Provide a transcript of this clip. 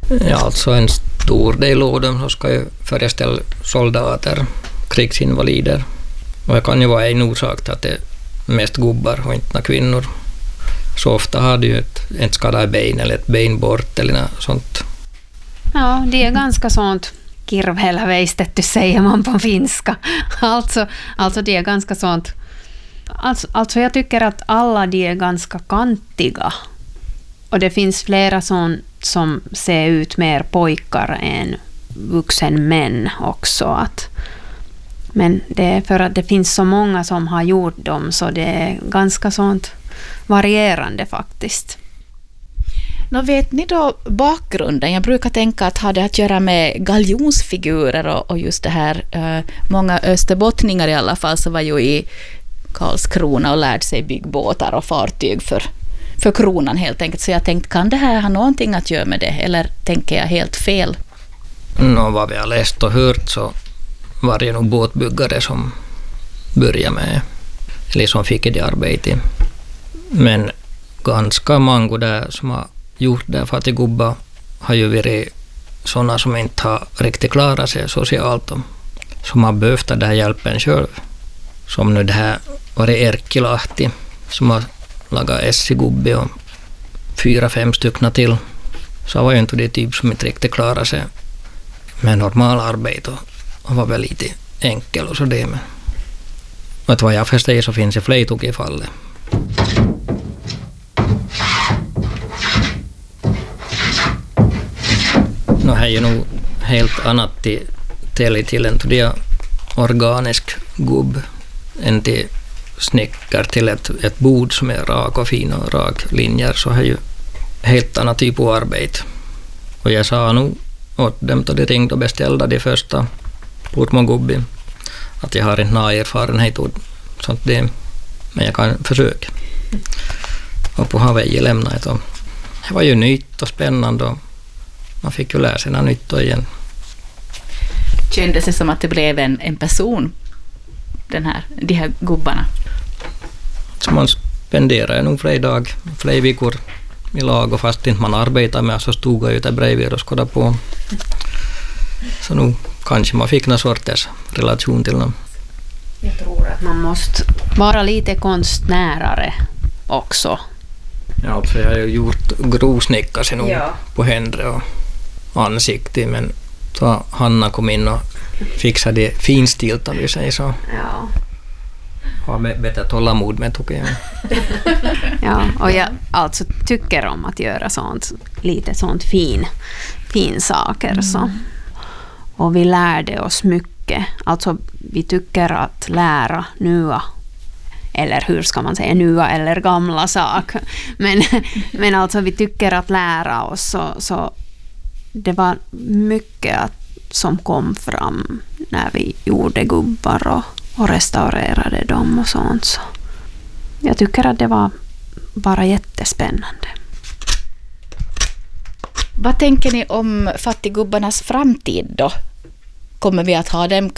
Ja, alltså en stor del av dem så ska ju föreställa soldater, krigsinvalider. Och det kan ju vara en orsak till att det är mest gubbar och inte kvinnor. Så ofta har du ju ett skadat ben eller ett ben bort eller något sånt. Ja, det är ganska sånt kirvhelveistetty säger man på finska. Alltså det är ganska sånt. Alltså jag tycker att alla de är ganska kantiga. Och det finns flera som ser ut mer pojkar än vuxen män också. Men det är för att det finns så många som har gjort dem så det är ganska sånt varierande faktiskt. Nå, vet ni då bakgrunden? Jag brukar tänka att ha det att göra med galjonsfigurer och just det här. Många österbottningar i alla fall så var ju i Karlskrona och lärde sig byggbåtar och fartyg för kronan helt enkelt. Så jag tänkte, kan det här ha någonting att göra med det? Eller tänker jag helt fel? Vad vi har läst och hört så var det nog båtbyggare som började med, eller som fick det arbete. Men ganska många där som har gjort det fattiggubbar har ju varit sådana som inte har riktigt klarat sig socialt och som har behövt den här hjälpen själv. Som nu det här var det Erkkilahti som har lagat Essigubbi och 4-5 stycken till. Så var ju inte det typ som inte riktigt klarar sig med normal arbete och var väl lite enkel och så det. Men att vad jag förstår så finns det fler i fallet. Det här är ju nog helt annat till en organisk gubb än till snickar till ett bord som är rak och fin och rak linjer, så är ju helt annan typ av arbete. Och jag sa nog åt dem då de ringde och beställde de första portmogubbi att jag har inte någon erfarenhet och sånt det, men jag kan försöka. Och på Hawaii lämnade jag dem. Det var ju nytt och spännande och man fick ju lära sig något nytt och igen. Kändes det som att det blev en person, de här gubbarna? Så man spenderade nog flera veckor i lag och fast inte man arbetade med så stod jag ute bredvid och skådade på. Så nu kanske man fick någon sorts relation till dem. Jag tror att man måste vara lite konstnärare också. Ja, alltså jag har ju gjort grovsnickar nog på händer och ansikte, men så Hanna kom in och fixade det finstilt om vi säger så. Ja. Har bättre tålamod med tycker jag. Ja, och jag alltså tycker om att göra sånt, lite sånt fin saker så. Och vi lärde oss mycket. Alltså vi tycker att lära nya, eller hur ska man säga, nya eller gamla sak. Men alltså vi tycker att lära oss så det var mycket som kom fram när vi gjorde gubbar och restaurerade dem och sånt. Så jag tycker att det var bara jättespännande. Vad tänker ni om fattiggubbarnas framtid då? Kommer vi att ha dem